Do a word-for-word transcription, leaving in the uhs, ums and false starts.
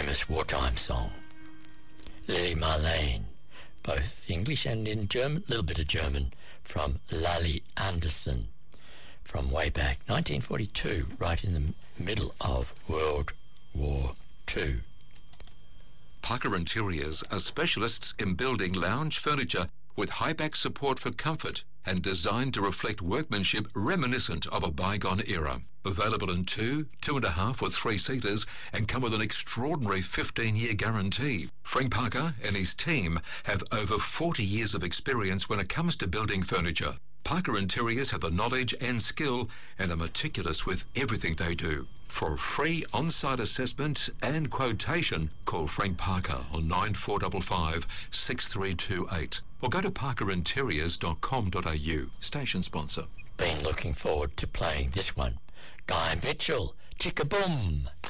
famous wartime song. Lily Marlene, both English and in German, a little bit of German, from Lally Anderson, from way back nineteen forty-two, right in the middle of World War Two. Parker Interiors are specialists in building lounge furniture with high-back support for comfort and designed to reflect workmanship reminiscent of a bygone era. Available in two, two and a half or three seaters and come with an extraordinary fifteen-year guarantee. Frank Parker and his team have over forty years of experience when it comes to building furniture. Parker Interiors have the knowledge and skill and are meticulous with everything they do. For a free on-site assessment and quotation, call Frank Parker on nine four five five, six three two eight or go to parker interiors dot com dot a u. Station sponsor. Been looking forward to playing this one. Guy Mitchell, Chickaboom.